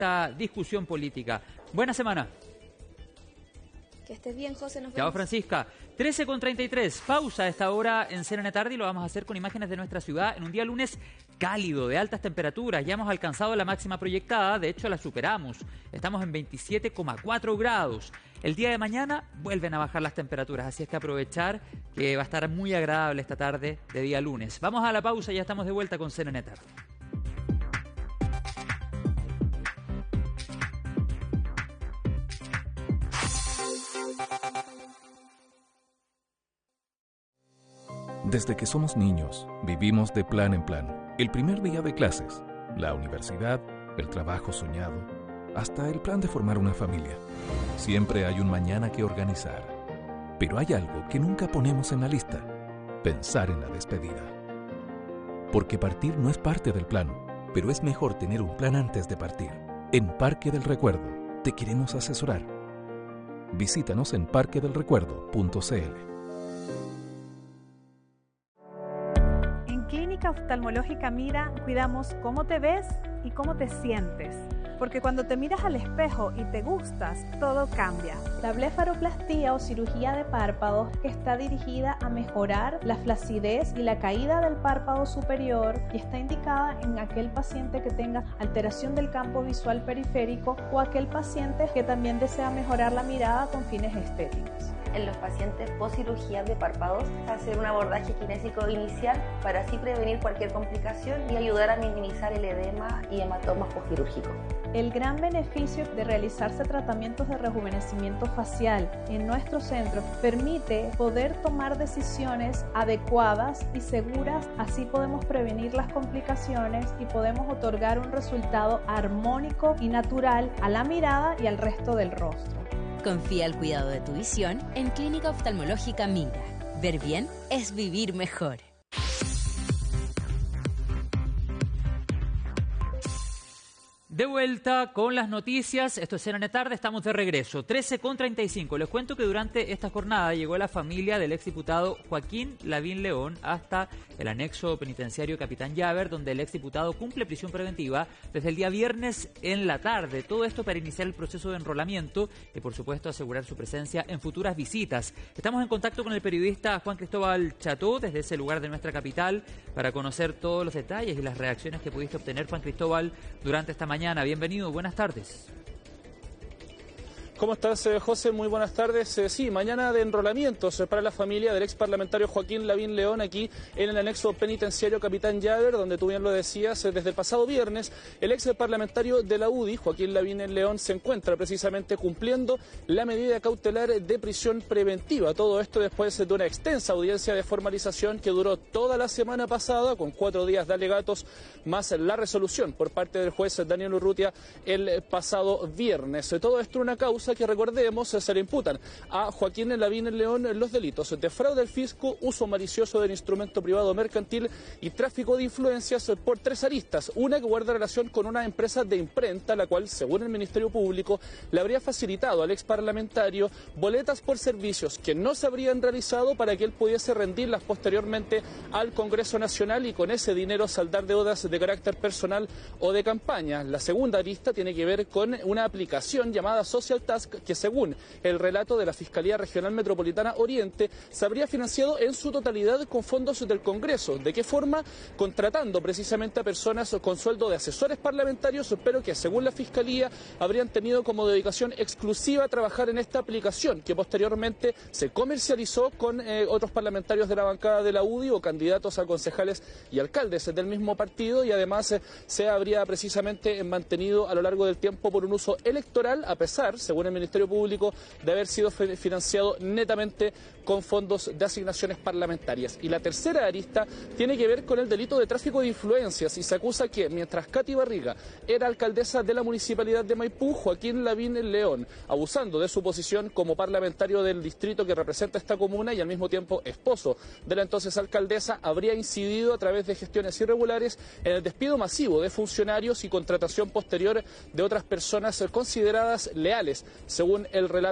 esta discusión política. Buena semana. Que estés bien, José. Nos vemos. Chao, Francisca. 13:33. Pausa a esta hora en CNN Tarde y lo vamos a hacer con imágenes de nuestra ciudad en un día lunes cálido, de altas temperaturas. Ya hemos alcanzado la máxima proyectada, de hecho la superamos. Estamos en 27,4 grados. El día de mañana vuelven a bajar las temperaturas, así es que aprovechar que va a estar muy agradable esta tarde de día lunes. Vamos a la pausa y ya estamos de vuelta con CNN Tarde. Desde que somos niños, vivimos de plan en plan. El primer día de clases, la universidad, el trabajo soñado, hasta el plan de formar una familia. Siempre hay un mañana que organizar. Pero hay algo que nunca ponemos en la lista: pensar en la despedida. Porque partir no es parte del plan, pero es mejor tener un plan antes de partir. En Parque del Recuerdo te queremos asesorar. Visítanos en parquedelrecuerdo.cl. Clínica Oftalmológica Mira, cuidamos cómo te ves y cómo te sientes. Porque cuando te miras al espejo y te gustas, todo cambia. La blefaroplastía o cirugía de párpados que está dirigida a mejorar la flacidez y la caída del párpado superior y está indicada en aquel paciente que tenga alteración del campo visual periférico o aquel paciente que también desea mejorar la mirada con fines estéticos. En los pacientes post cirugía de párpados, hacer un abordaje kinésico inicial para así prevenir cualquier complicación y ayudar a minimizar el edema y hematomas postquirúrgicos. El gran beneficio de realizarse tratamientos de rejuvenecimiento facial en nuestro centro permite poder tomar decisiones adecuadas y seguras, así podemos prevenir las complicaciones y podemos otorgar un resultado armónico y natural a la mirada y al resto del rostro. Confía el cuidado de tu visión en Clínica Oftalmológica Mira. Ver bien es vivir mejor. De vuelta con las noticias, esto es CNN Tarde, estamos de regreso, 13:35. Les cuento que durante esta jornada llegó la familia del exdiputado Joaquín Lavín León hasta el anexo penitenciario Capitán Llaver, donde el exdiputado cumple prisión preventiva desde el día viernes en la tarde. Todo esto para iniciar el proceso de enrolamiento y, por supuesto, asegurar su presencia en futuras visitas. Estamos en contacto con el periodista Juan Cristóbal Cható desde ese lugar de nuestra capital para conocer todos los detalles y las reacciones que pudiste obtener, Juan Cristóbal, durante esta mañana. Bienvenido, buenas tardes. ¿Cómo estás, José? Muy buenas tardes. Sí, mañana de enrolamientos para la familia del ex parlamentario Joaquín Lavín León aquí en el anexo penitenciario Capitán Llaver, donde tú bien lo decías, desde el pasado viernes el ex parlamentario de la UDI, Joaquín Lavín León, se encuentra precisamente cumpliendo la medida cautelar de prisión preventiva. Todo esto después de una extensa audiencia de formalización que duró toda la semana pasada, con 4 días de alegatos, más la resolución por parte del juez Daniel Urrutia el pasado viernes. Todo esto en una causa que, recordemos, se le imputan a Joaquín Lavín León los delitos de fraude al fisco, uso malicioso del instrumento privado mercantil y tráfico de influencias por 3 aristas. Una que guarda relación con una empresa de imprenta, la cual, según el Ministerio Público, le habría facilitado al ex parlamentario boletas por servicios que no se habrían realizado para que él pudiese rendirlas posteriormente al Congreso Nacional y con ese dinero saldar deudas de carácter personal o de campaña. La segunda arista tiene que ver con una aplicación llamada Social Task, que, según el relato de la Fiscalía Regional Metropolitana Oriente, se habría financiado en su totalidad con fondos del Congreso. ¿De qué forma? Contratando precisamente a personas con sueldo de asesores parlamentarios, pero que, según la Fiscalía, habrían tenido como dedicación exclusiva trabajar en esta aplicación, que posteriormente se comercializó con otros parlamentarios de la bancada de la UDI o candidatos a concejales y alcaldes del mismo partido, y además se habría precisamente mantenido a lo largo del tiempo por un uso electoral, a pesar, según el Ministerio Público, de haber sido financiado netamente con fondos de asignaciones parlamentarias. Y la tercera arista tiene que ver con el delito de tráfico de influencias, y se acusa que mientras Katy Barriga era alcaldesa de la municipalidad de Maipú, Joaquín Lavín León, abusando de su posición como parlamentario del distrito que representa esta comuna y al mismo tiempo esposo de la entonces alcaldesa, habría incidido a través de gestiones irregulares en el despido masivo de funcionarios y contratación posterior de otras personas consideradas leales, según el relato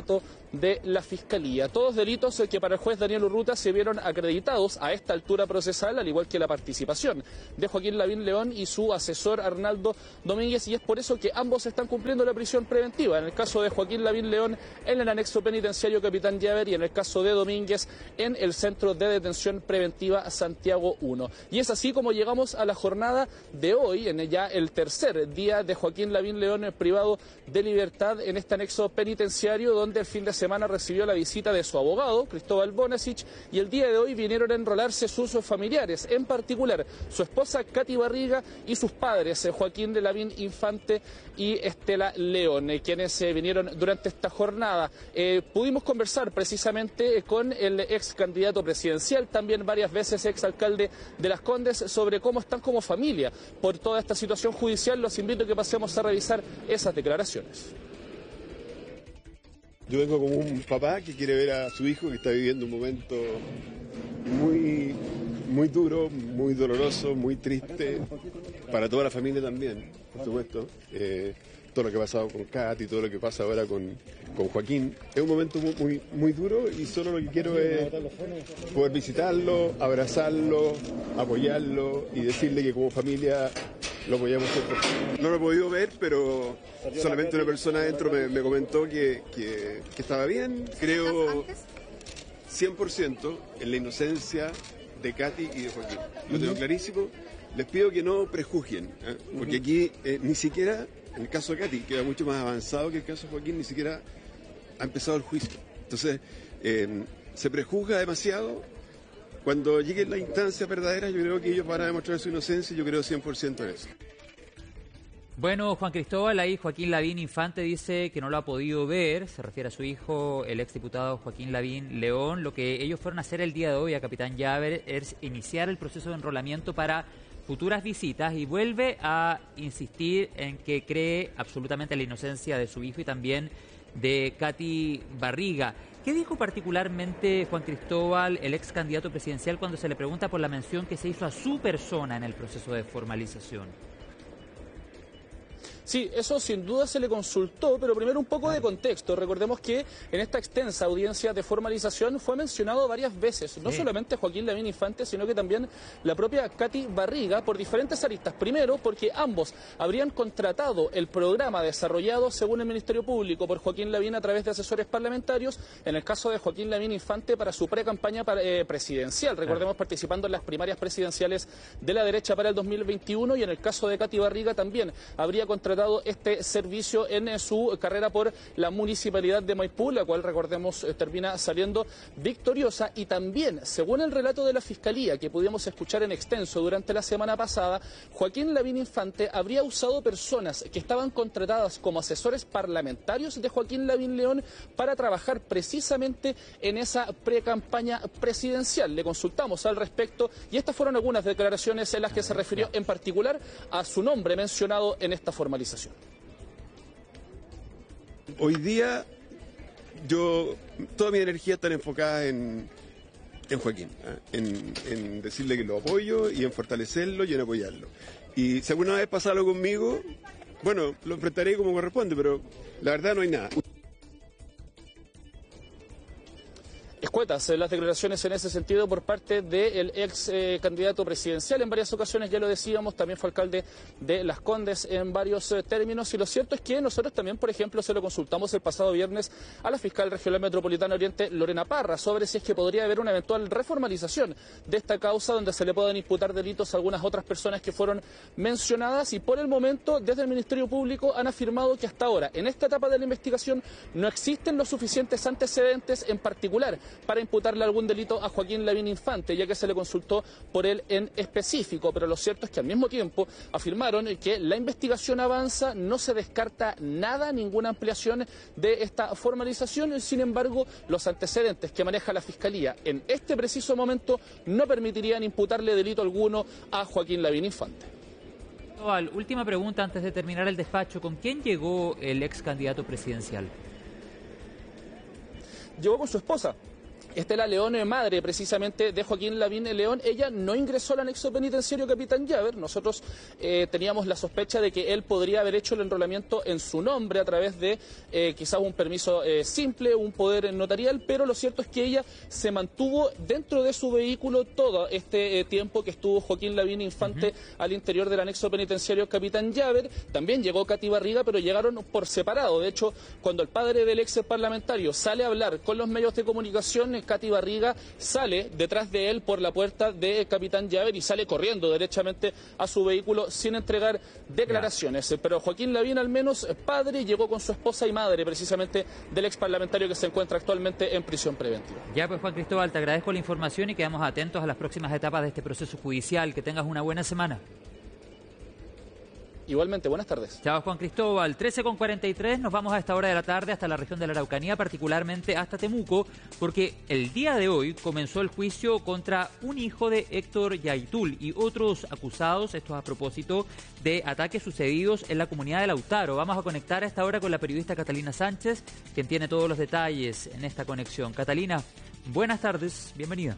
de la Fiscalía. Todos delitos que para el juez Daniel Urrutia se vieron acreditados a esta altura procesal, al igual que la participación de Joaquín Lavín León y su asesor Arnaldo Domínguez, y es por eso que ambos están cumpliendo la prisión preventiva. En el caso de Joaquín Lavín León en el anexo penitenciario Capitán Llaver y en el caso de Domínguez en el Centro de Detención Preventiva Santiago 1. Y es así como llegamos a la jornada de hoy, en ya el tercer día de Joaquín Lavín León privado de libertad en este anexo penitenciario, donde el fin de semana recibió la visita de su abogado, Cristóbal Bonasich, y el día de hoy vinieron a enrolarse sus familiares, en particular su esposa Katy Barriga y sus padres, Joaquín de Lavín Infante y Estela León, quienes vinieron durante esta jornada. Pudimos conversar precisamente con el ex candidato presidencial, también varias veces ex alcalde de Las Condes, sobre cómo están como familia por toda esta situación judicial. Los invito a que pasemos a revisar esas declaraciones. Yo vengo como un papá que quiere ver a su hijo que está viviendo un momento muy duro, muy doloroso, muy triste, para toda la familia también, por supuesto. Todo lo que ha pasado con Katy, todo lo que pasa ahora con Joaquín. Es un momento muy duro y solo lo que quiero es poder visitarlo, abrazarlo, apoyarlo y decirle que como familia lo apoyamos siempre. No lo he podido ver, pero solamente una persona adentro me comentó que estaba bien. Creo 100% en la inocencia de Katy y de Joaquín. Lo tengo clarísimo. Les pido que no prejuzguen, porque aquí ni siquiera, en el caso de Katy, que era mucho más avanzado que el caso de Joaquín, ni siquiera ha empezado el juicio. Entonces, se prejuzga demasiado. Cuando lleguen las instancias verdaderas, yo creo que ellos van a demostrar su inocencia y yo creo 100% en eso. Bueno, Juan Cristóbal, ahí Joaquín Lavín Infante dice que no lo ha podido ver, se refiere a su hijo, el exdiputado Joaquín Lavín León. Lo que ellos fueron a hacer el día de hoy a Capitán Llaver es iniciar el proceso de enrolamiento para futuras visitas y vuelve a insistir en que cree absolutamente la inocencia de su hijo y también de Katy Barriga. ¿Qué dijo particularmente Juan Cristóbal, el ex candidato presidencial, cuando se le pregunta por la mención que se hizo a su persona en el proceso de formalización? Sí, eso sin duda se le consultó, pero primero un poco de contexto. Recordemos que en esta extensa audiencia de formalización fue mencionado varias veces, no solamente Joaquín Lavín Infante, sino que también la propia Katy Barriga, por diferentes aristas. Primero, porque ambos habrían contratado el programa desarrollado, según el Ministerio Público, por Joaquín Lavín a través de asesores parlamentarios, en el caso de Joaquín Lavín Infante para su pre-campaña presidencial. Recordemos, participando en las primarias presidenciales de la derecha para el 2021, y en el caso de Katy Barriga también habría contratado este servicio en su carrera por la municipalidad de Maipú, la cual, recordemos, termina saliendo victoriosa. Y también, según el relato de la Fiscalía que pudimos escuchar en extenso durante la semana pasada, Joaquín Lavín Infante habría usado personas que estaban contratadas como asesores parlamentarios de Joaquín Lavín León para trabajar precisamente en esa pre-campaña presidencial. Le consultamos al respecto y estas fueron algunas declaraciones en las que se refirió en particular a su nombre mencionado en esta formalización. Hoy día toda mi energía está enfocada en Joaquín, en decirle que lo apoyo y en fortalecerlo y en apoyarlo. Y si alguna vez pasa algo conmigo, bueno, lo enfrentaré como corresponde, pero la verdad no hay nada. Escuetas las declaraciones en ese sentido por parte del ex candidato presidencial. En varias ocasiones, ya lo decíamos, también fue alcalde de Las Condes en varios términos. Y lo cierto es que nosotros también, por ejemplo, se lo consultamos el pasado viernes a la fiscal regional metropolitana Oriente, Lorena Parra, sobre si es que podría haber una eventual reformalización de esta causa donde se le puedan imputar delitos a algunas otras personas que fueron mencionadas. Y por el momento, desde el Ministerio Público han afirmado que hasta ahora, en esta etapa de la investigación, no existen los suficientes antecedentes, en particular para imputarle algún delito a Joaquín Lavín Infante, ya que se le consultó por él en específico. Pero lo cierto es que al mismo tiempo afirmaron que la investigación avanza, no se descarta nada, ninguna ampliación de esta formalización. Sin embargo, los antecedentes que maneja la Fiscalía en este preciso momento no permitirían imputarle delito alguno a Joaquín Lavín Infante. Última pregunta antes de terminar el despacho. ¿Con quién llegó el ex candidato presidencial? Llegó con su esposa. Estela León, madre precisamente de Joaquín Lavín León, ella no ingresó al anexo penitenciario Capitán Llaver. Nosotros teníamos la sospecha de que él podría haber hecho el enrolamiento en su nombre a través de quizás un permiso simple, un poder notarial, pero lo cierto es que ella se mantuvo dentro de su vehículo todo este tiempo que estuvo Joaquín Lavín Infante al interior del anexo penitenciario Capitán Llaver. También llegó Katy Barriga, pero llegaron por separado. De hecho, cuando el padre del ex parlamentario sale a hablar con los medios de comunicación, Katy Barriga sale detrás de él por la puerta de Capitán Llaver y sale corriendo derechamente a su vehículo sin entregar declaraciones. Pero Joaquín Lavín, al menos padre, llegó con su esposa y madre precisamente del ex parlamentario que se encuentra actualmente en prisión preventiva. Ya pues, Juan Cristóbal, te agradezco la información y quedamos atentos a las próximas etapas de este proceso judicial. Que tengas una buena semana. Igualmente, buenas tardes. Chao, Juan Cristóbal. 13:43, nos vamos a esta hora de la tarde hasta la región de la Araucanía, particularmente hasta Temuco, porque el día de hoy comenzó el juicio contra un hijo de Héctor Yaitul y otros acusados, esto a propósito de ataques sucedidos en la comunidad de Lautaro. Vamos a conectar a esta hora con la periodista Catalina Sánchez, quien tiene todos los detalles en esta conexión. Catalina, buenas tardes, bienvenida.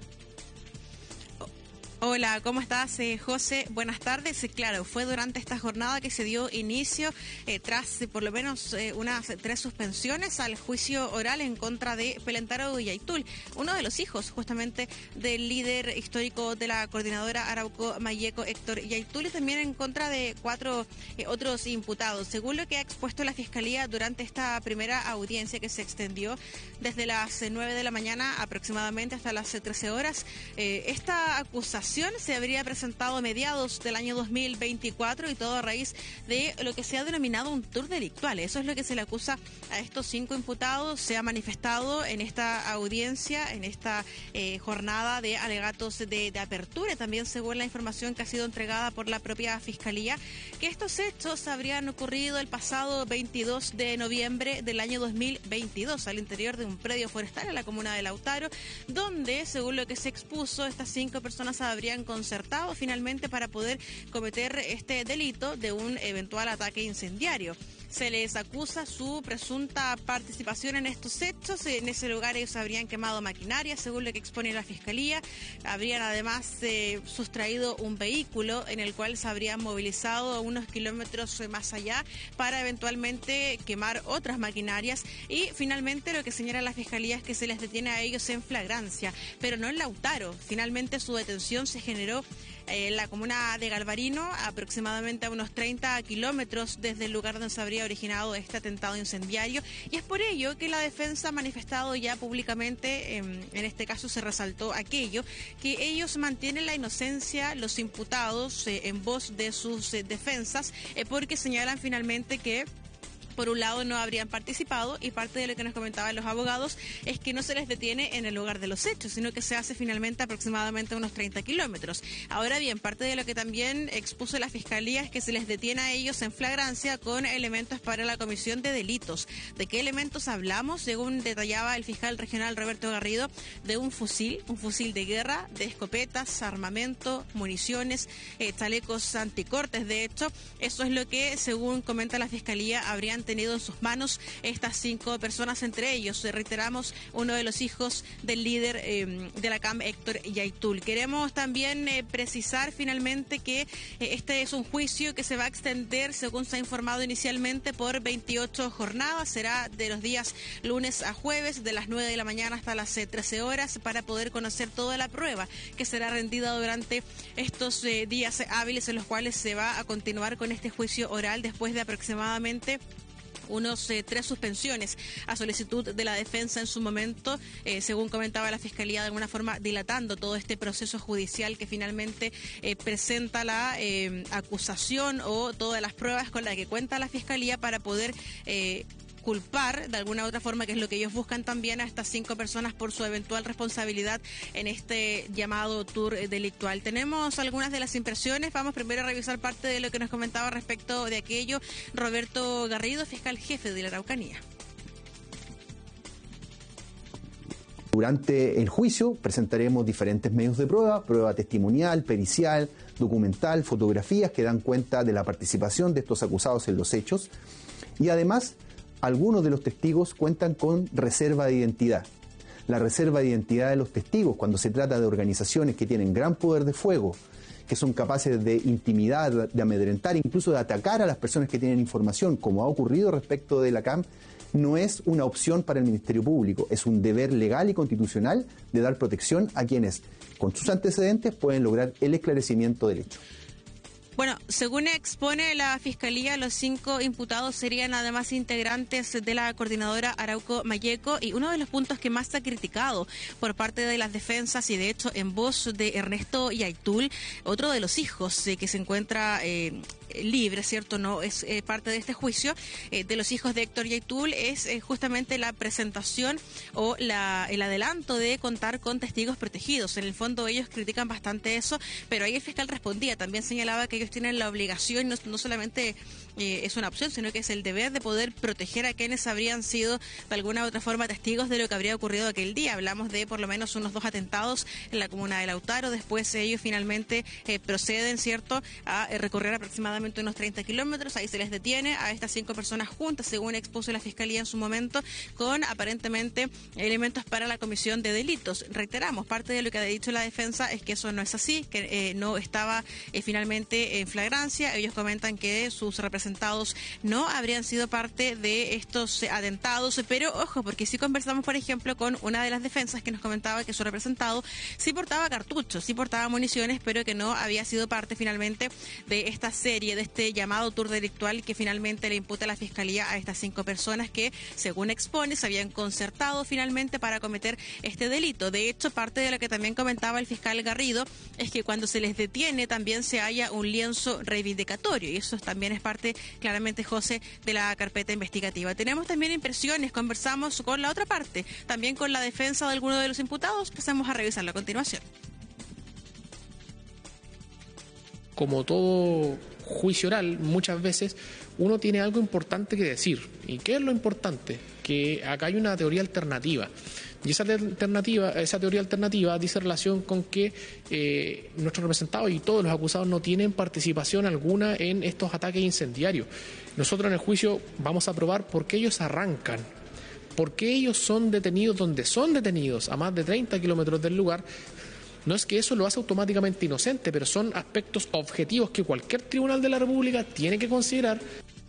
Hola, ¿cómo estás, José? Buenas tardes. Claro, fue durante esta jornada que se dio inicio, tras por lo menos unas 3 suspensiones, al juicio oral en contra de Pelentaro Yaitul, uno de los hijos justamente del líder histórico de la coordinadora Arauco Mayeco, Héctor Yaitul, y también en contra de 4 otros imputados. Según lo que ha expuesto la Fiscalía durante esta primera audiencia que se extendió desde las 9 de la mañana aproximadamente hasta las 13 horas, esta acusación se habría presentado a mediados del año 2024 y todo a raíz de lo que se ha denominado un tour delictual. Eso es lo que se le acusa a estos 5 imputados. Se ha manifestado en esta audiencia, en esta jornada de alegatos de apertura, también según la información que ha sido entregada por la propia Fiscalía, que estos hechos habrían ocurrido el pasado 22 de noviembre del año 2022 al interior de un predio forestal en la comuna de Lautaro, donde, según lo que se expuso, estas 5 personas habrían concertado finalmente para poder cometer este delito de un eventual ataque incendiario. Se les acusa su presunta participación en estos hechos. En ese lugar ellos habrían quemado maquinaria, según lo que expone la Fiscalía. Habrían además sustraído un vehículo en el cual se habrían movilizado unos kilómetros más allá para eventualmente quemar otras maquinarias. Y finalmente lo que señala la Fiscalía es que se les detiene a ellos en flagrancia, pero no en Lautaro. Finalmente su detención se generó en la comuna de Galvarino, aproximadamente a unos 30 kilómetros desde el lugar donde se habría originado este atentado incendiario, y es por ello que la defensa ha manifestado ya públicamente, en este caso se resaltó aquello, que ellos mantienen la inocencia, los imputados, en voz de sus defensas, porque señalan finalmente que por un lado no habrían participado, y parte de lo que nos comentaban los abogados es que no se les detiene en el lugar de los hechos, sino que se hace finalmente aproximadamente unos 30 kilómetros. Ahora bien, parte de lo que también expuso la Fiscalía es que se les detiene a ellos en flagrancia con elementos para la comisión de delitos. ¿De qué elementos hablamos? Según detallaba el fiscal regional Roberto Garrido, de un fusil de guerra, de escopetas, armamento, municiones, chalecos anticortes. De hecho, eso es lo que, según comenta la Fiscalía, habrían tenido en sus manos estas 5 personas, entre ellos, reiteramos, uno de los hijos del líder de la CAM, Héctor Yaitul. Queremos también precisar finalmente que este es un juicio que se va a extender, según se ha informado inicialmente, por 28 jornadas. Será de los días lunes a jueves, de las 9 de la mañana hasta las 13 horas, para poder conocer toda la prueba que será rendida durante estos días hábiles en los cuales se va a continuar con este juicio oral después de aproximadamente unos 3 suspensiones a solicitud de la defensa en su momento, según comentaba la Fiscalía, de alguna forma dilatando todo este proceso judicial que finalmente presenta la acusación o todas las pruebas con las que cuenta la Fiscalía para poder culpar de alguna u otra forma, que es lo que ellos buscan también, a estas 5 personas por su eventual responsabilidad en este llamado tour delictual. Tenemos algunas de las impresiones. Vamos primero a revisar parte de lo que nos comentaba respecto de aquello Roberto Garrido, fiscal jefe de la Araucanía. Durante el juicio presentaremos diferentes medios de prueba testimonial, pericial, documental, fotografías que dan cuenta de la participación de estos acusados en los hechos, y además algunos de los testigos cuentan con reserva de identidad. la reserva de identidad de los testigos, cuando se trata de organizaciones que tienen gran poder de fuego, que son capaces de intimidar, de amedrentar, incluso de atacar a las personas que tienen información, como ha ocurrido respecto de la CAM, no es una opción para el Ministerio Público, es un deber legal y constitucional de dar protección a quienes, con sus antecedentes, pueden lograr el esclarecimiento del hecho. Bueno, según expone la Fiscalía, los 5 imputados serían además integrantes de la coordinadora Arauco Malleco, y uno de los puntos que más se ha criticado por parte de las defensas, y de hecho en voz de Ernesto Yaitul, otro de los hijos que se encuentra libre, ¿cierto? No es parte de este juicio, de los hijos de Héctor Yaitul, es justamente la presentación o el adelanto de contar con testigos protegidos. En el fondo ellos critican bastante eso, pero ahí el fiscal respondía, también señalaba que ellos tienen la obligación, no solamente es una opción, sino que es el deber de poder proteger a quienes habrían sido de alguna u otra forma testigos de lo que habría ocurrido aquel día. Hablamos de por lo menos unos 2 atentados en la comuna de Lautaro. Después ellos finalmente proceden, ¿cierto?, a recorrer aproximadamente unos 30 kilómetros. Ahí se les detiene a estas 5 personas juntas, según expuso la Fiscalía en su momento, con aparentemente elementos para la comisión de delitos. Reiteramos, parte de lo que ha dicho la defensa es que eso no es así, que no estaba finalmente en flagrancia. Ellos comentan que sus representados no habrían sido parte de estos atentados, pero ojo, porque si conversamos, por ejemplo, con una de las defensas que nos comentaba que su representado sí portaba cartuchos, sí portaba municiones, pero que no había sido parte finalmente de esta serie, de este llamado tour delictual que finalmente le imputa a la Fiscalía a estas 5 personas que, según expone, se habían concertado finalmente para cometer este delito. De hecho, parte de lo que también comentaba el fiscal Garrido es que cuando se les detiene también se halla un lienzo reivindicatorio, y eso también es parte, claramente, José, de la carpeta investigativa. Tenemos también impresiones, conversamos con la otra parte, también con la defensa de alguno de los imputados. Pasamos a revisarlo a continuación. Como todo juicio oral, muchas veces uno tiene algo importante que decir. ¿Y qué es lo importante? Que acá hay una teoría alternativa. Y esa teoría alternativa dice relación con que nuestros representados y todos los acusados no tienen participación alguna en estos ataques incendiarios. Nosotros en el juicio vamos a probar por qué ellos arrancan, por qué ellos son detenidos donde son detenidos, a más de 30 kilómetros del lugar. No es que eso lo hace automáticamente inocente, pero son aspectos objetivos que cualquier tribunal de la República tiene que considerar.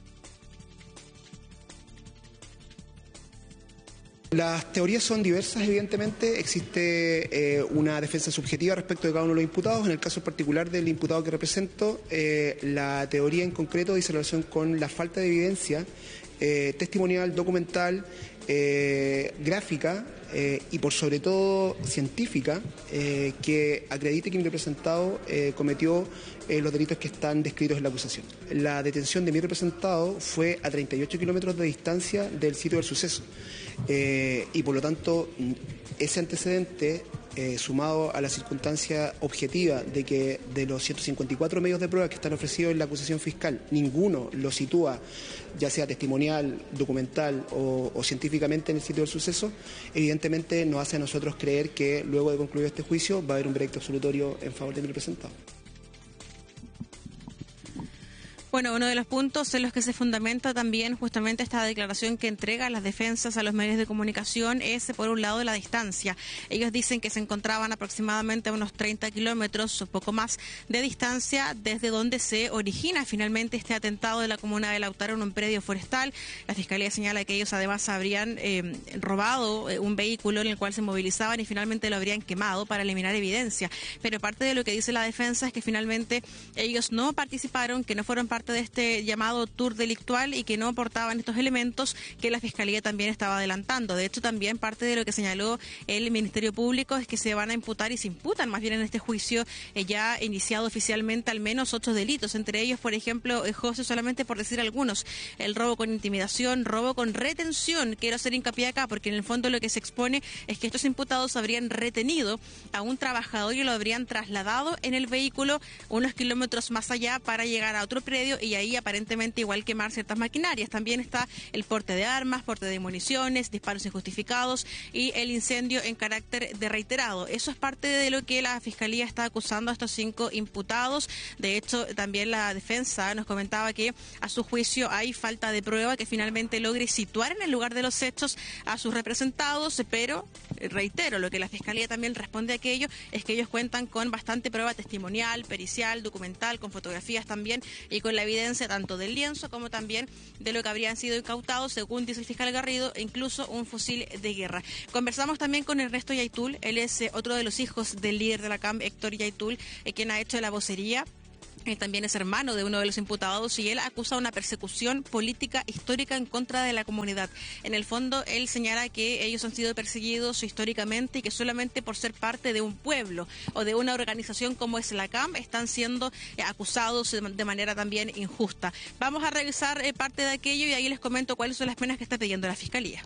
Las teorías son diversas, evidentemente. Existe una defensa subjetiva respecto de cada uno de los imputados. En el caso particular del imputado que represento, la teoría en concreto dice relación con la falta de evidencia testimonial, documental, gráfica y por sobre todo científica que acredite que mi representado cometió los delitos que están descritos en la acusación. La detención de mi representado fue a 38 kilómetros de distancia del sitio del suceso y por lo tanto ese antecedente sumado a la circunstancia objetiva de que de los 154 medios de prueba que están ofrecidos en la acusación fiscal, ninguno lo sitúa, ya sea testimonial, documental o científicamente en el sitio del suceso, evidentemente nos hace a nosotros creer que luego de concluir este juicio va a haber un veredicto absolutorio en favor de mi representado. Bueno, uno de los puntos en los que se fundamenta también justamente esta declaración que entrega las defensas a los medios de comunicación es, por un lado, la distancia. Ellos dicen que se encontraban aproximadamente a unos 30 kilómetros o poco más de distancia desde donde se origina finalmente este atentado de la comuna de Lautaro en un predio forestal. La Fiscalía señala que ellos además habrían robado un vehículo en el cual se movilizaban y finalmente lo habrían quemado para eliminar evidencia. Pero parte de lo que dice la defensa es que finalmente ellos no participaron, que no fueron parte de este llamado tour delictual y que no aportaban estos elementos que la Fiscalía también estaba adelantando. De hecho, también parte de lo que señaló el Ministerio Público es que se van a imputar y se imputan más bien en este juicio ya iniciado oficialmente al menos 8 delitos, entre ellos, por ejemplo, José, solamente por decir algunos, el robo con intimidación, robo con retención. Quiero hacer hincapié acá porque en el fondo lo que se expone es que estos imputados habrían retenido a un trabajador y lo habrían trasladado en el vehículo unos kilómetros más allá para llegar a otro predio estadio y ahí aparentemente igual quemar ciertas maquinarias. También está el porte de armas, porte de municiones, disparos injustificados y el incendio en carácter de reiterado. Eso es parte de lo que la Fiscalía está acusando a estos 5 imputados. De hecho, también la defensa nos comentaba que a su juicio hay falta de prueba que finalmente logre situar en el lugar de los hechos a sus representados, pero reitero, lo que la Fiscalía también responde a aquello es que ellos cuentan con bastante prueba testimonial, pericial, documental, con fotografías también y con la evidencia tanto del lienzo como también de lo que habrían sido incautados, según dice el fiscal Garrido, e incluso un fusil de guerra. Conversamos también con Ernesto Yaitul, él es otro de los hijos del líder de la CAM, Héctor Yaitul, quien ha hecho la vocería. Él también es hermano de uno de los imputados y él acusa una persecución política histórica en contra de la comunidad. En el fondo, él señala que ellos han sido perseguidos históricamente y que solamente por ser parte de un pueblo o de una organización como es la CAM están siendo acusados de manera también injusta. Vamos a revisar parte de aquello y ahí les comento cuáles son las penas que está pidiendo la Fiscalía.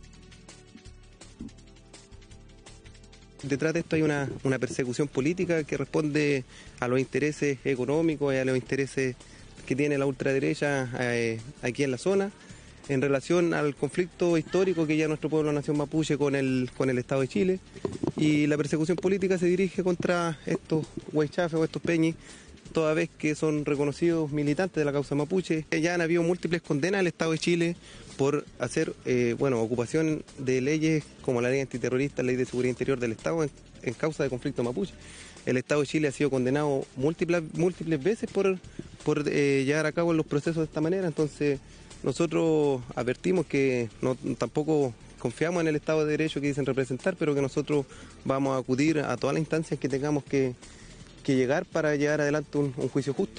Detrás de esto hay una persecución política que responde a los intereses económicos y a los intereses que tiene la ultraderecha aquí en la zona en relación al conflicto histórico que ya nuestro pueblo nación mapuche con el Estado de Chile, y la persecución política se dirige contra estos huaychafes o estos peñis, toda vez que son reconocidos militantes de la causa mapuche. Ya han habido múltiples condenas al Estado de Chile por hacer ocupación de leyes como la ley antiterrorista, la ley de seguridad interior del Estado en causa de conflicto mapuche. El Estado de Chile ha sido condenado múltiples veces por llevar a cabo los procesos de esta manera. Entonces nosotros advertimos que tampoco confiamos en el Estado de Derecho que dicen representar, pero que nosotros vamos a acudir a todas las instancias que tengamos que llegar para llevar adelante un juicio justo.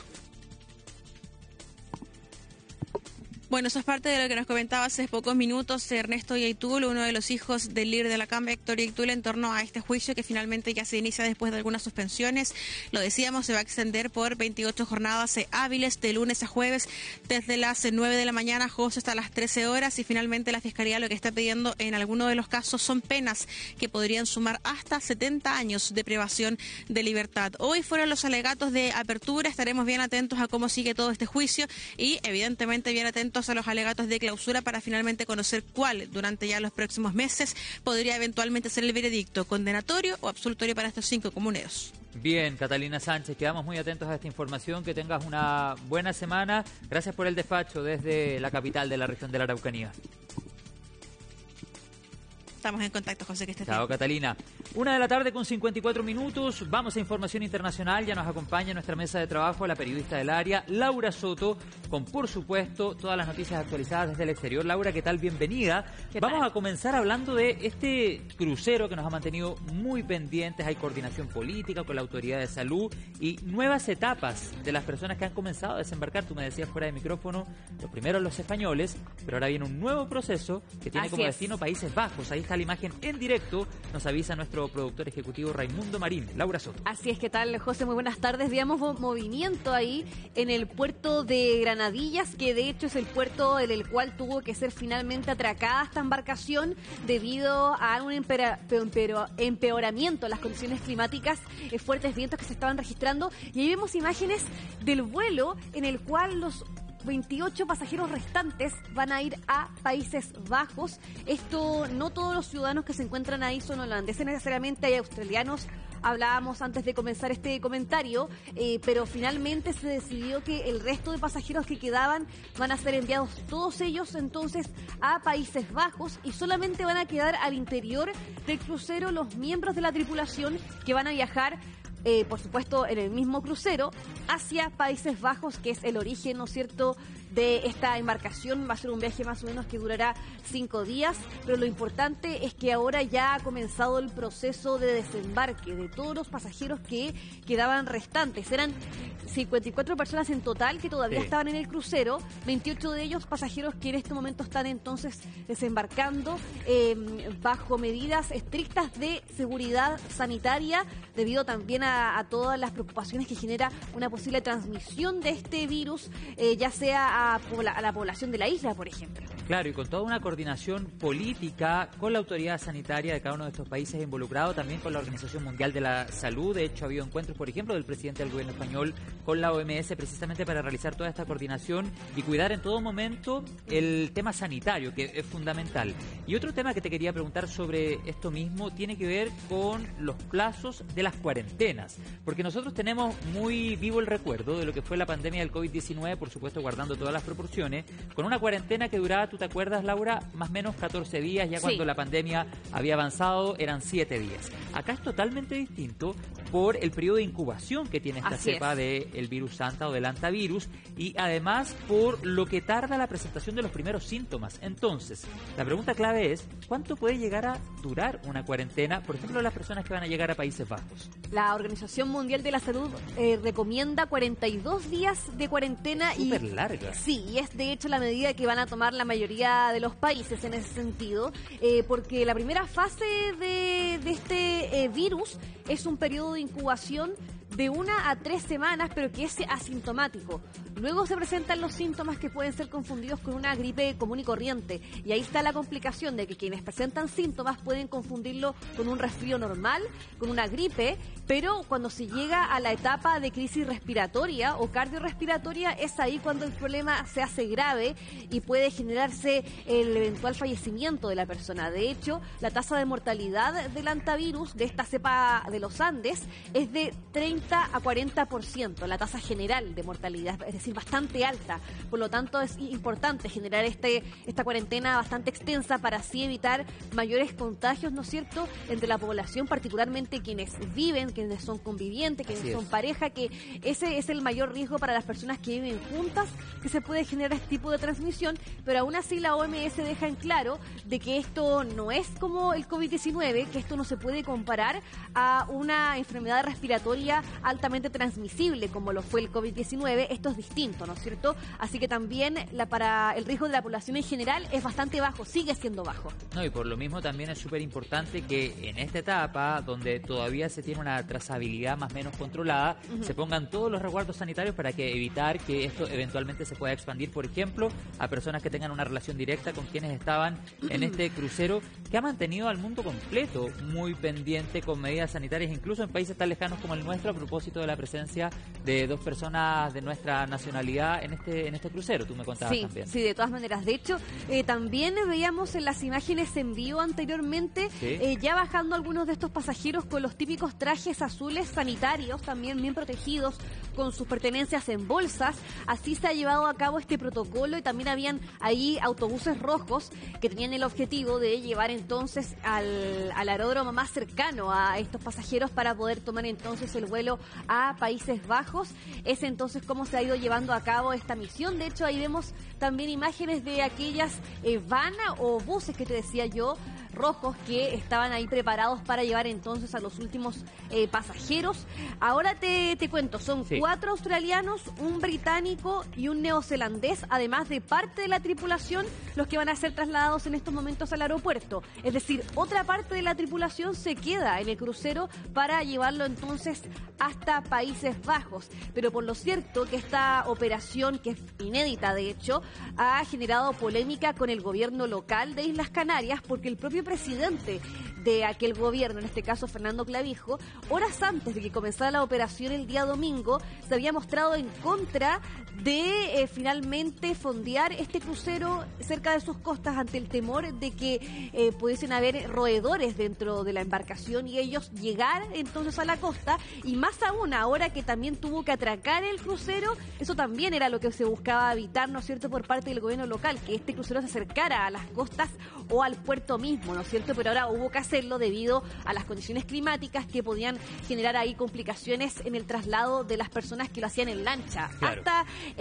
Bueno, eso es parte de lo que nos comentaba hace pocos minutos Ernesto Yaitul, uno de los hijos del líder de la CAM, Héctor Yaitul, en torno a este juicio que finalmente ya se inicia después de algunas suspensiones. Lo decíamos, se va a extender por 28 jornadas hábiles de lunes a jueves, desde las 9 de la mañana, José, hasta las 13 horas. Y finalmente la Fiscalía lo que está pidiendo en algunos de los casos son penas que podrían sumar hasta 70 años de privación de libertad. Hoy fueron los alegatos de apertura, estaremos bien atentos a cómo sigue todo este juicio y evidentemente bien atentos a los alegatos de clausura para finalmente conocer cuál, durante ya los próximos meses, podría eventualmente ser el veredicto, condenatorio o absolutorio para estos 5 comuneros. Bien, Catalina Sánchez, quedamos muy atentos a esta información, que tengas una buena semana. Gracias por el despacho desde la capital de la región de la Araucanía. Estamos en contacto, José, que estés bien. Chao, Catalina. 1:54 p.m. Vamos a información internacional. Ya nos acompaña en nuestra mesa de trabajo la periodista del área, Laura Soto, con, por supuesto, todas las noticias actualizadas desde el exterior. Laura, ¿qué tal? Bienvenida. Vamos a comenzar hablando de este crucero que nos ha mantenido muy pendientes. Hay coordinación política con la autoridad de salud y nuevas etapas de las personas que han comenzado a desembarcar. Tú me decías fuera de micrófono, los primeros los españoles, pero ahora viene un nuevo proceso que tiene como destino Países Bajos. Ahí está la imagen en directo, nos avisa nuestro productor ejecutivo Raimundo Marín. Laura Soto. Así es, ¿qué tal, José? Muy buenas tardes. Veamos movimiento ahí en el puerto de Granadillas, que de hecho es el puerto en el cual tuvo que ser finalmente atracada esta embarcación debido a un empeoramiento de las condiciones climáticas, fuertes vientos que se estaban registrando. Y ahí vemos imágenes del vuelo en el cual los 28 pasajeros restantes van a ir a Países Bajos. Esto, no todos los ciudadanos que se encuentran ahí son holandeses necesariamente, hay australianos. Hablábamos antes de comenzar este comentario, pero finalmente se decidió que el resto de pasajeros que quedaban van a ser enviados todos ellos entonces a Países Bajos, y solamente van a quedar al interior del crucero los miembros de la tripulación que van a viajar, por supuesto, en el mismo crucero hacia Países Bajos, que es el origen, ¿no es cierto?, de esta embarcación. Va a ser un viaje más o menos que durará 5 días, pero lo importante es que ahora ya ha comenzado el proceso de desembarque de todos los pasajeros que quedaban restantes. Eran 54 personas en total que todavía estaban en el crucero, 28 de ellos pasajeros que en este momento están entonces desembarcando bajo medidas estrictas de seguridad sanitaria, debido también a todas las preocupaciones que genera una posible transmisión de este virus, ya sea a la población de la isla, por ejemplo. Claro, y con toda una coordinación política con la autoridad sanitaria de cada uno de estos países involucrados, también con la Organización Mundial de la Salud. De hecho, ha habido encuentros, por ejemplo, del presidente del gobierno español con la OMS precisamente para realizar toda esta coordinación y cuidar en todo momento el tema sanitario, que es fundamental. Y otro tema que te quería preguntar sobre esto mismo tiene que ver con los plazos de las cuarentenas, porque nosotros tenemos muy vivo el recuerdo de lo que fue la pandemia del COVID-19, por supuesto guardando todas las proporciones, con una cuarentena que duraba, ¿tú te acuerdas, Laura? Más o menos 14 días, ya cuando la pandemia había avanzado eran 7 días. Acá es totalmente distinto por el periodo de incubación que tiene esta cepa del virus Santa o del hantavirus, y además por lo que tarda la presentación de los primeros síntomas. Entonces, la pregunta clave es, ¿cuánto puede llegar a durar una cuarentena, por ejemplo, las personas que van a llegar a Países Bajos? La Organización Mundial de la Salud recomienda 42 días de cuarentena. Súper larga. Sí, y es de hecho la medida que van a tomar la mayoría de los países en ese sentido, porque la primera fase de este virus es un periodo de incubación de 1 a 3 semanas, pero que es asintomático. Luego se presentan los síntomas que pueden ser confundidos con una gripe común y corriente. Y ahí está la complicación de que quienes presentan síntomas pueden confundirlo con un resfrío normal, con una gripe, pero cuando se llega a la etapa de crisis respiratoria o cardiorrespiratoria, es ahí cuando el problema se hace grave y puede generarse el eventual fallecimiento de la persona. De hecho, la tasa de mortalidad del hantavirus, de esta cepa de los Andes, es de 30 a 40%, la tasa general de mortalidad, es decir, bastante alta. Por lo tanto, es importante generar esta cuarentena bastante extensa para así evitar mayores contagios, ¿no es cierto?, entre la población, particularmente quienes viven, quienes son convivientes, quienes son pareja, que ese es el mayor riesgo para las personas que viven juntas, que se puede generar este tipo de transmisión, pero aún así la OMS deja en claro de que esto no es como el COVID-19, que esto no se puede comparar a una enfermedad respiratoria altamente transmisible como lo fue el COVID-19. Esto es distinto, ¿no es cierto? Así que también para el riesgo de la población en general es bastante bajo, sigue siendo bajo. No, y por lo mismo también es súper importante que en esta etapa, donde todavía se tiene una trazabilidad más o menos controlada, se pongan todos los resguardos sanitarios para evitar que esto eventualmente se pueda expandir, por ejemplo, a personas que tengan una relación directa con quienes estaban en este crucero, que ha mantenido al mundo completo muy pendiente con medidas sanitarias, incluso en países tan lejanos como el nuestro, a propósito de la presencia de 2 personas de nuestra nacionalidad en este crucero. Tú me contabas también. Sí, de todas maneras. De hecho, también veíamos en las imágenes en vivo anteriormente, ya bajando algunos de estos pasajeros con los típicos trajes azules sanitarios, también bien protegidos, con sus pertenencias en bolsas. Así se ha llevado a cabo este protocolo, y también habían ahí autobuses rojos que tenían el objetivo de llevar entonces al aeródromo más cercano a estos pasajeros para poder tomar entonces el vuelo a Países Bajos. Es entonces cómo se ha ido llevando a cabo esta misión. De hecho, ahí vemos también imágenes de aquellas van o buses que te decía yo, rojos, que estaban ahí preparados para llevar entonces a los últimos pasajeros. Ahora te cuento, son 4 australianos, un británico y un neozelandés, además de parte de la tripulación, los que van a ser trasladados en estos momentos al aeropuerto. Es decir, otra parte de la tripulación se queda en el crucero para llevarlo entonces hasta Países Bajos. Pero por lo cierto que esta operación, que es inédita de hecho, ha generado polémica con el gobierno local de Islas Canarias, porque el propio presidente de aquel gobierno, en este caso Fernando Clavijo, horas antes de que comenzara la operación el día domingo, se había mostrado en contra de finalmente fondear este crucero cerca de sus costas, ante el temor de que pudiesen haber roedores dentro de la embarcación y ellos llegar entonces a la costa. Y más aún, ahora que también tuvo que atracar el crucero, eso también era lo que se buscaba evitar, ¿no es cierto?, por parte del gobierno local, que este crucero se acercara a las costas o al puerto mismo, ¿no es cierto? Pero ahora hubo que hacerlo debido a las condiciones climáticas que podían generar ahí complicaciones en el traslado de las personas que lo hacían en lancha hasta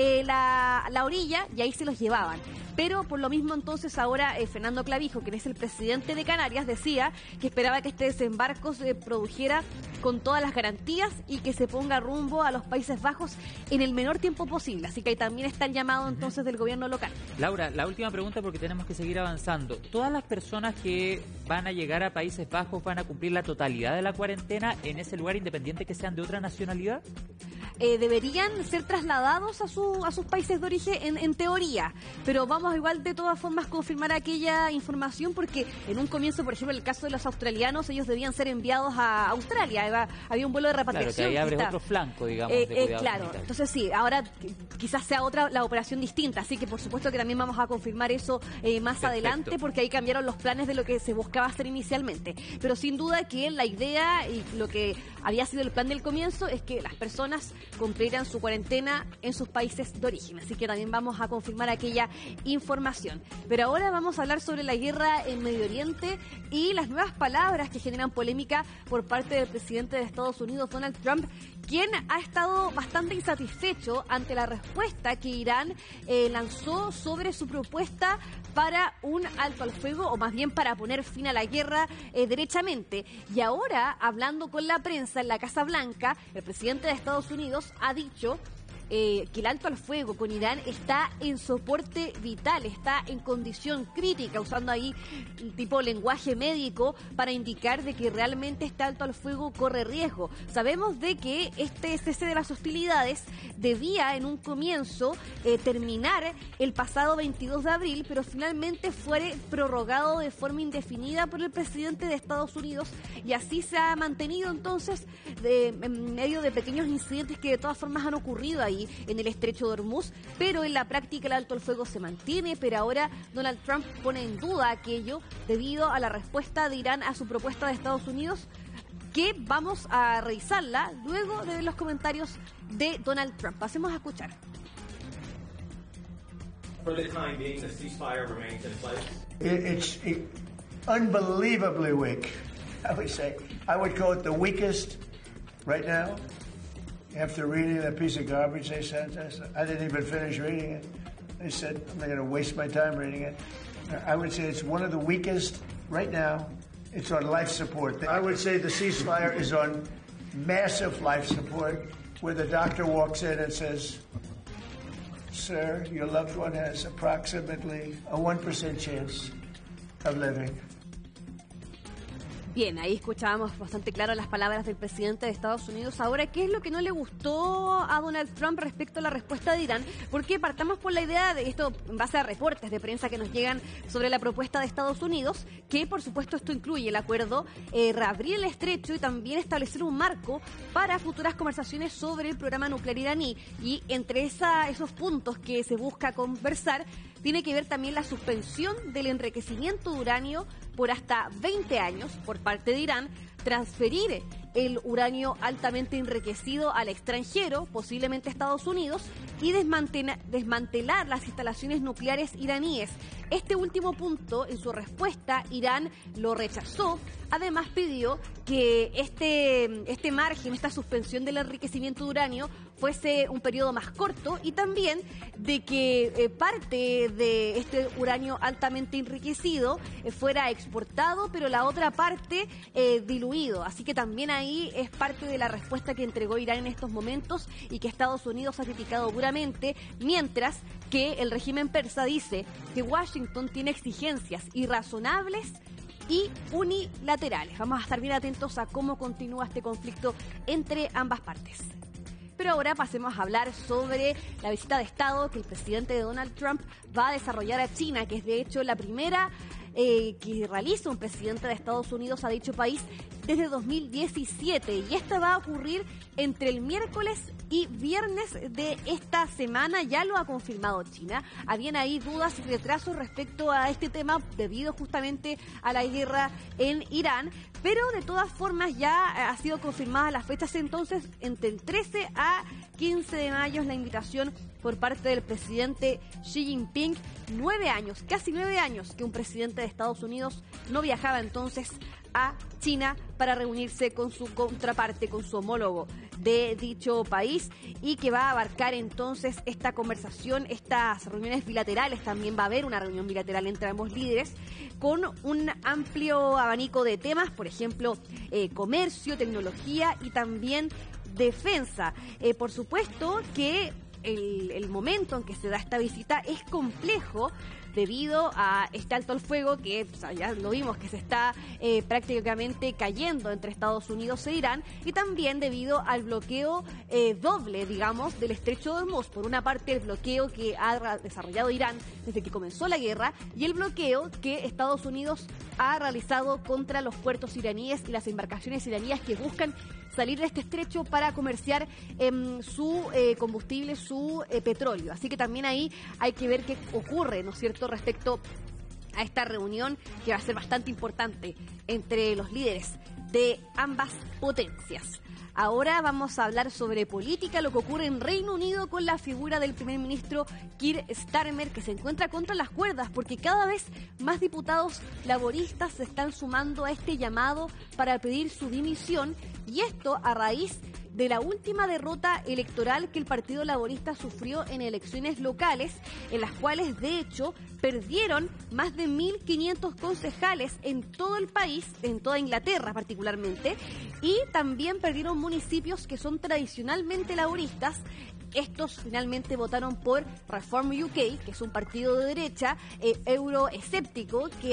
la orilla, y ahí se los llevaban. Pero por lo mismo entonces ahora Fernando Clavijo, quien es el presidente de Canarias, decía que esperaba que este desembarco se produjera con todas las garantías y que se ponga rumbo a los Países Bajos en el menor tiempo posible. Así que ahí también está el llamado entonces del gobierno local. Laura, la última pregunta porque tenemos que seguir avanzando. ¿Todas las personas que van a llegar a Países Bajos van a cumplir la totalidad de la cuarentena en ese lugar, independiente que sean de otra nacionalidad? Deberían ser trasladados a sus países de origen en teoría, pero vamos igual de todas formas confirmar aquella información porque en un comienzo, por ejemplo, en el caso de los australianos, ellos debían ser enviados a Australia, había un vuelo de repatriación. Claro, que ahí abres otro flanco, digamos, de cuidado claro, sanitario. entonces sí, ahora quizás sea otra la operación distinta, así que por supuesto que también vamos a confirmar eso más adelante, porque ahí cambiaron los planes de lo que se buscaba hacer inicialmente, pero sin duda que la idea y lo que había sido el plan del comienzo es que las personas cumplirán su cuarentena en sus países de origen, así que también vamos a confirmar aquella información. Pero ahora vamos a hablar sobre la guerra en Medio Oriente y las nuevas palabras que generan polémica por parte del presidente de Estados Unidos, Donald Trump, quien ha estado bastante insatisfecho ante la respuesta que Irán lanzó sobre su propuesta para un alto al fuego, o más bien para poner fin a la guerra derechamente. Y ahora, hablando con la prensa en la Casa Blanca, el presidente de Estados Unidos ha dicho que el alto al fuego con Irán está en soporte vital, está en condición crítica, usando ahí tipo lenguaje médico para indicar de que realmente este alto al fuego corre riesgo. Sabemos de que este cese de las hostilidades debía en un comienzo terminar el pasado 22 de abril, pero finalmente fue prorrogado de forma indefinida por el presidente de Estados Unidos y así se ha mantenido entonces en medio de pequeños incidentes que de todas formas han ocurrido ahí en el estrecho de Hormuz, pero en la práctica el alto al fuego se mantiene, pero ahora Donald Trump pone en duda aquello debido a la respuesta de Irán a su propuesta de Estados Unidos, que vamos a revisarla luego de ver los comentarios de Donald Trump. Pasemos a escuchar. For the time being, the ceasefire remains in place. It's unbelievably weak, I would say. I would call it the weakest right now. After reading that piece of garbage they sent us, I didn't even finish reading it. They said, I'm not going to waste my time reading it. I would say it's one of the weakest right now. It's on life support. I would say the ceasefire is on massive life support, where the doctor walks in and says, sir, your loved one has approximately a 1% chance of living. Bien, ahí escuchábamos bastante claro las palabras del presidente de Estados Unidos. Ahora, ¿qué es lo que no le gustó a Donald Trump respecto a la respuesta de Irán? Porque partamos por la idea de esto en base a reportes de prensa que nos llegan sobre la propuesta de Estados Unidos, que por supuesto esto incluye el acuerdo, reabrir el estrecho y también establecer un marco para futuras conversaciones sobre el programa nuclear iraní. Y entre esos puntos que se busca conversar, tiene que ver también la suspensión del enriquecimiento de uranio por hasta 20 años por parte de Irán, transferir el uranio altamente enriquecido al extranjero, posiblemente a Estados Unidos, y desmantelar las instalaciones nucleares iraníes. Este último punto, en su respuesta, Irán lo rechazó. Además, pidió que este margen, esta suspensión del enriquecimiento de uranio, fuese un periodo más corto y también de que parte de este uranio altamente enriquecido fuera exportado, pero la otra parte diluido. Así que también ahí es parte de la respuesta que entregó Irán en estos momentos y que Estados Unidos ha criticado duramente, mientras que el régimen persa dice que Washington tiene exigencias irrazonables y unilaterales. Vamos a estar bien atentos a cómo continúa este conflicto entre ambas partes. Pero ahora pasemos a hablar sobre la visita de Estado que el presidente de Donald Trump va a desarrollar a China, que es de hecho la primera que realiza un presidente de Estados Unidos a dicho país desde 2017. Y esta va a ocurrir entre el miércoles y viernes de esta semana. Ya lo ha confirmado China. Habían ahí dudas y retrasos respecto a este tema debido justamente a la guerra en Irán. Pero de todas formas ya ha sido confirmada las fechas, entonces entre el 13 a 15 de mayo es la invitación por parte del presidente Xi Jinping. 9 años, casi 9 años que un presidente de Estados Unidos no viajaba entonces a China para reunirse con su contraparte, con su homólogo de dicho país, y que va a abarcar entonces esta conversación, estas reuniones bilaterales. También va a haber una reunión bilateral entre ambos líderes con un amplio abanico de temas, por ejemplo, comercio, tecnología y también defensa. Por supuesto que el momento en que se da esta visita es complejo debido a este alto al fuego que ya lo vimos que se está prácticamente cayendo entre Estados Unidos e Irán, y también debido al bloqueo doble, digamos, del estrecho de Hormuz. Por una parte, el bloqueo que ha desarrollado Irán desde que comenzó la guerra, y el bloqueo que Estados Unidos ha realizado contra los puertos iraníes y las embarcaciones iraníes que buscan salir de este estrecho para comerciar su combustible, su petróleo. Así que también ahí hay que ver qué ocurre, ¿no es cierto?, respecto a esta reunión que va a ser bastante importante entre los líderes de ambas potencias. Ahora vamos a hablar sobre política, lo que ocurre en Reino Unido con la figura del primer ministro Keir Starmer, que se encuentra contra las cuerdas porque cada vez más diputados laboristas se están sumando a este llamado para pedir su dimisión, y esto a raíz de la última derrota electoral que el Partido Laborista sufrió en elecciones locales, en las cuales de hecho perdieron más de 1.500 concejales en todo el país, en toda Inglaterra particularmente, y también perdieron municipios que son tradicionalmente laboristas. Estos finalmente votaron por Reform UK, que es un partido de derecha euroescéptico que